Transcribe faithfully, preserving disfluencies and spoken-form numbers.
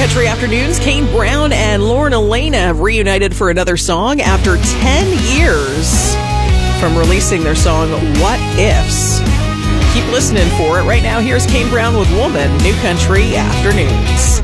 Country Afternoons. Kane Brown and Lauren Elena have reunited for another song after ten years from releasing their song What Ifs. Keep listening for it. Right now, here's Kane Brown with Woman, New Country Afternoons.